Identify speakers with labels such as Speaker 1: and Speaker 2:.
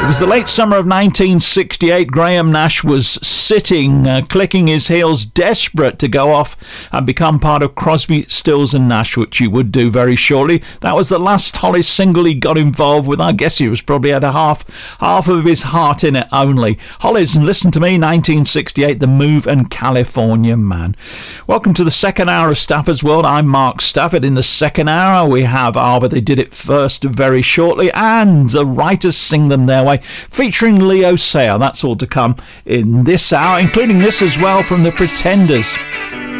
Speaker 1: It was the late summer of 1968. Graham Nash was sitting, clicking his heels, desperate to go off and become part of Crosby, Stills and Nash, which he would do very shortly. That was the last Hollis single he got involved with. I guess he was probably had a half of his heart in it only. Hollis, and Listen to Me, 1968, The Move and California Man. Welcome to the second hour of Stafford's World. I'm Mark Stafford. In the second hour, we have But They Did It First very shortly, and The Writers Sing Them Their Way, featuring Leo Sayer. That's all to come in this hour, including this as well from The Pretenders.